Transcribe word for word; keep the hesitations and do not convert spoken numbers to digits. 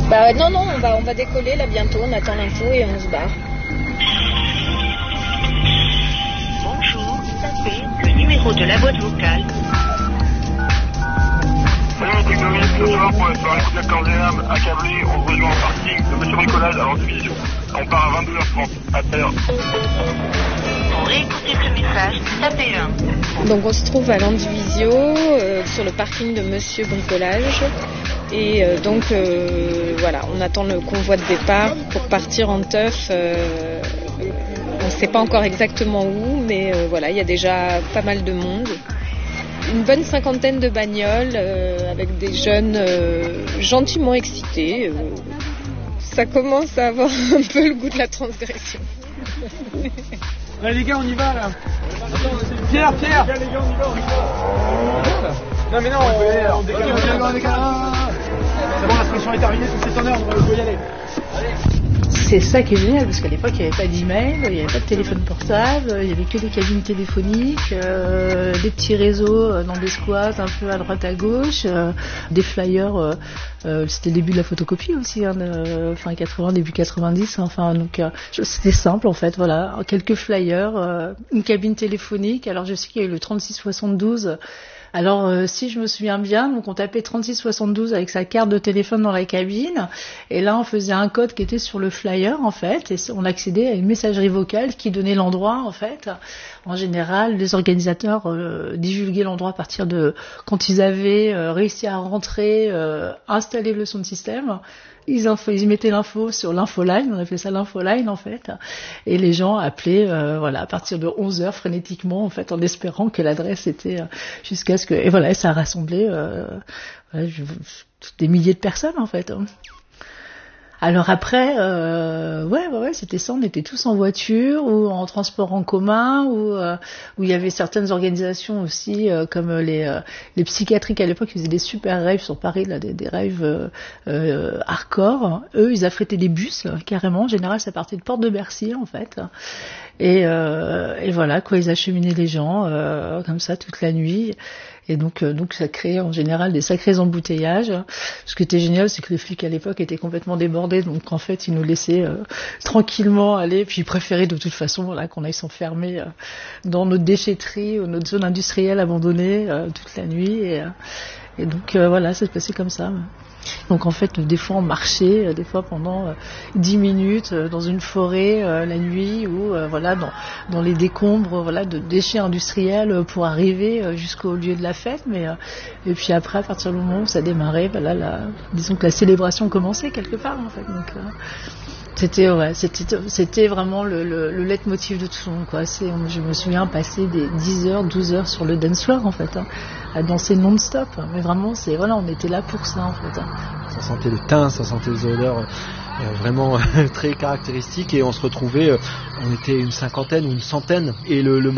Bah non, non, on va, on va décoller là bientôt, on attend l'info et on se barre. Bonjour, tapez le numéro de la boîte vocale. Salut les technologies, ce soir pour la soirée de la Candéam accablé, on se rejoint en parking de Monsieur Bricolage avant division. On part à vingt-deux heures trente, à tout à l'heure. Pour réécouter ce message, tapez un. Donc on se trouve à l'Andivisio, euh, sur le parking de Monsieur Bricolage. Et euh, donc euh, voilà, on attend le convoi de départ pour partir en teuf. Euh, on ne sait pas encore exactement où, mais euh, voilà, il y a déjà pas mal de monde. Une bonne cinquantaine de bagnoles euh, avec des jeunes euh, gentiment excités. Euh, ça commence à avoir un peu le goût de la transgression. Là les gars, on y va là. Pierre, Pierre. Les gars, on y va, on y va. Non mais non, on, on décale, on décale, on décale. C'est bon, l'inscription est terminée, tout c'est en heure, on peut y aller. C'est ça qui est génial, parce qu'à l'époque, il n'y avait pas d'email, il n'y avait pas de téléphone portable, il n'y avait que des cabines téléphoniques, euh, des petits réseaux dans des squats un peu à droite à gauche, euh, des flyers, euh, euh, c'était le début de la photocopie aussi, hein, de, fin quatre-vingts, début quatre-vingt-dix, enfin, donc euh, c'était simple en fait, voilà, quelques flyers, euh, une cabine téléphonique, alors je sais qu'il y a eu le trente-six soixante-douze. Alors, euh, si je me souviens bien, donc on tapait trente-six soixante-douze avec sa carte de téléphone dans la cabine, et là on faisait un code qui était sur le flyer en fait, et on accédait à une messagerie vocale qui donnait l'endroit en fait. En général, les organisateurs euh, divulguaient l'endroit à partir de quand ils avaient euh, réussi à rentrer, euh, installer le son de système. Ils, info, ils mettaient l'info sur l'infoline, on appelait ça l'infoline en fait, et les gens appelaient euh, voilà, à partir de onze heures frénétiquement en fait, en espérant que l'adresse était euh, jusqu'à ce que... Et voilà, ça a rassemblé euh, voilà, je, des milliers de personnes en fait. Alors après, euh, ouais, ouais, ouais, c'était ça, on était tous en voiture ou en transport en commun, ou euh, où il y avait certaines organisations aussi, euh, comme les euh, les psychiatriques à l'époque, ils faisaient des super raves sur Paris, là, des, des raves euh, euh, hardcore. Eux, ils affrétaient des bus, là, carrément. En général, ça partait de Porte de Bercy, en fait. Et, euh, et voilà, quoi, ils acheminaient les gens euh, comme ça toute la nuit. Et donc, euh, donc ça créait en général des sacrés embouteillages. Ce qui était génial, c'est que les flics à l'époque étaient complètement débordés, donc en fait, ils nous laissaient euh, tranquillement aller. Puis ils préféraient de toute façon voilà, qu'on aille s'enfermer euh, dans notre déchetterie ou notre zone industrielle abandonnée euh, toute la nuit. Et, euh, et donc euh, voilà, ça se passait comme ça. Donc en fait, des fois on marchait, des fois pendant euh, dix minutes euh, dans une forêt euh, la nuit, ou euh, voilà dans dans les décombres voilà de déchets industriels euh, pour arriver euh, jusqu'au lieu de la fête. Mais euh, et puis après, à partir du moment où ça démarrait, voilà, la, disons que la célébration commençait quelque part en fait. Donc euh, c'était ouais, c'était c'était vraiment le le, le leitmotiv de tout le monde quoi. C'est, je me souviens passer des dix heures, douze heures sur le dance floor en fait. Hein, à danser non-stop, mais vraiment, c'est voilà, on était là pour ça en fait. Ça sentait le thym, ça sentait les odeurs euh, vraiment très caractéristiques, et on se retrouvait, euh, on était une cinquantaine ou une centaine, et le, le